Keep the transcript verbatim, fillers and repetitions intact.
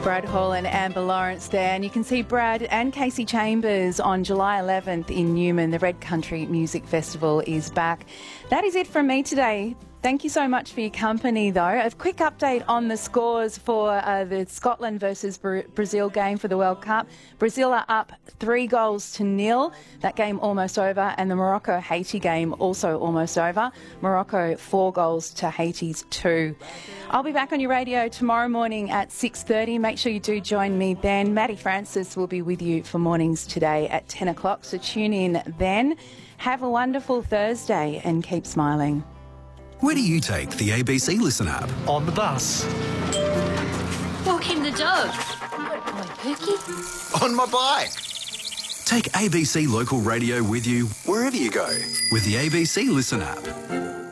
Brad Hall and Amber Lawrence there, and you can see Brad and Casey Chambers on July eleventh in Newman. The Red Country Music Festival is back. That is it from me today. Thank you so much for your company, though. A quick update on the scores for uh, the Scotland versus Bra- Brazil game for the World Cup. Brazil are up three goals to nil. That game almost over. And the Morocco-Haiti game also almost over. Morocco four goals to Haiti's two. I'll be back on your radio tomorrow morning at six thirty. Make sure you do join me then. Maddie Francis will be with you for mornings today at ten o'clock. So tune in then. Have a wonderful Thursday and keep smiling. Where do you take the A B C Listen app? On the bus. Walking the dog. What boy, Pookie? On my bike. Take A B C Local Radio with you wherever you go with the A B C Listen app.